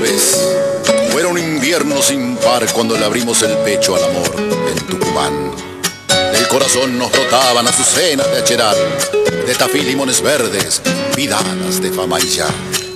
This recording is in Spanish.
vez. Fuera un invierno sin par cuando le abrimos el pecho al amor en Tucumán. Del corazón nos brotaban azucenas de acheral, de tafí limones verdes, vidadas de fama y ya.